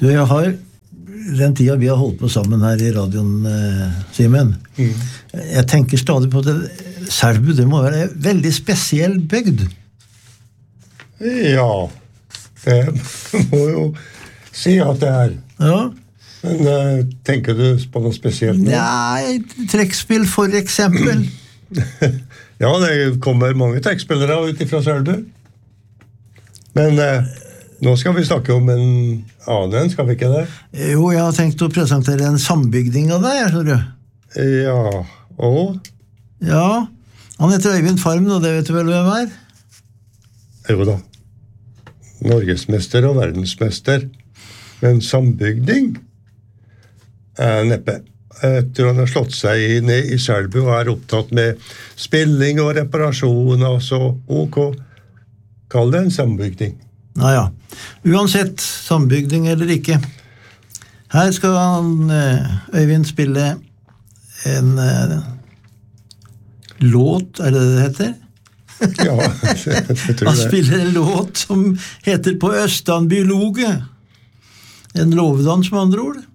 Du, jeg har den tida vi har holdt på sammen her I radioen, Simen. Jeg tenker stadig på det. Selbu, det må være en veldig spesiell bygd. Ja, det må jo si at det Ja. Men tenker du på noe spesielt nå? Ja, trekkspill for eksempel. Ja, det kommer mange trekkspillere ut fra Selbu. Men nå skal vi snakke om en annen, skal vi ikke det? Jo, jeg har tenkt å presentere en sambygding av deg, tror du. Ja, og? Ja, han heter Øyvind Farmen, og det vet du vel hvem Jo da. Norgesmester og verdensmester. Men sambygding? Neppe. Etter han har slått seg ned I Selbu og opptatt med spilling og reparasjon, og så ok. Kall det en sambygding. Ja. Uansett, sambygding eller ikke. Her skal han, Øyvind, spille en låt, det heter? Ja, jeg tror det. Han spiller en låt som heter På Østanbyloge. En lovedans med andre ord.